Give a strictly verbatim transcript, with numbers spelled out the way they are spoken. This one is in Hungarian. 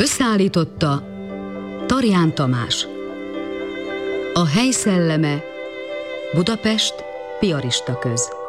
Összeállította Tarján Tamás. A hely szelleme, Budapest, Piarista köz.